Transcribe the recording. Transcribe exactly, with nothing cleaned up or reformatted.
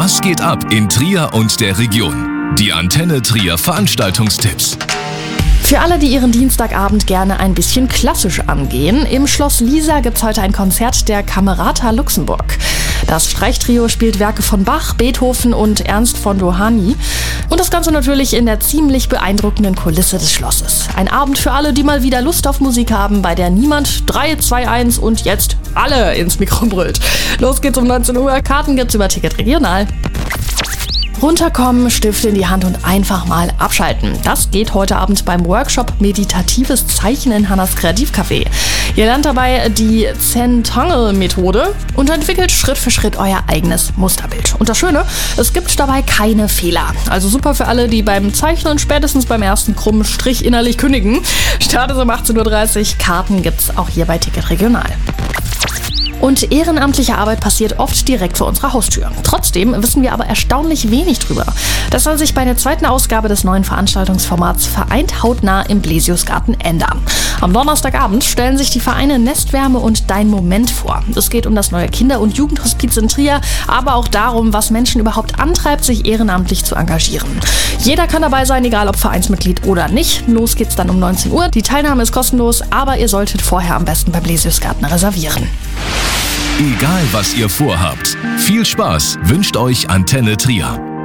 Was geht ab in Trier und der Region? Die Antenne Trier Veranstaltungstipps. Für alle, die ihren Dienstagabend gerne ein bisschen klassisch angehen, im Schloss Lisa gibt's heute ein Konzert der Camerata Luxemburg. Das Streichtrio spielt Werke von Bach, Beethoven und Ernst von Dohnanyi. Und das Ganze natürlich in der ziemlich beeindruckenden Kulisse des Schlosses. Ein Abend für alle, die mal wieder Lust auf Musik haben, bei der niemand drei, zwei, eins und jetzt alle ins Mikro brüllt. Los geht's um neunzehn Uhr. Karten gibt's über Ticket Regional. Runterkommen, Stift in die Hand und einfach mal abschalten. Das geht heute Abend beim Workshop Meditatives Zeichnen in Hannas Kreativcafé. Ihr lernt dabei die Zentangle-Methode und entwickelt Schritt für Schritt euer eigenes Musterbild. Und das Schöne, es gibt dabei keine Fehler. Also super für alle, die beim Zeichnen spätestens beim ersten krummen Strich innerlich kündigen. Start ist um achtzehn Uhr dreißig. Karten gibt's auch hier bei Ticket Regional. Und ehrenamtliche Arbeit passiert oft direkt vor unserer Haustür. Trotzdem wissen wir aber erstaunlich wenig drüber. Das soll sich bei der zweiten Ausgabe des neuen Veranstaltungsformats Vereint hautnah im Blesiusgarten ändern. Am Donnerstagabend stellen sich die Vereine Nestwärme und Dein Moment vor. Es geht um das neue Kinder- und Jugendhospiz in Trier, aber auch darum, was Menschen überhaupt antreibt, sich ehrenamtlich zu engagieren. Jeder kann dabei sein, egal ob Vereinsmitglied oder nicht. Los geht's dann um neunzehn Uhr. Die Teilnahme ist kostenlos, aber ihr solltet vorher am besten beim Blesiusgarten reservieren. Egal was ihr vorhabt, viel Spaß wünscht euch Antenne Trier.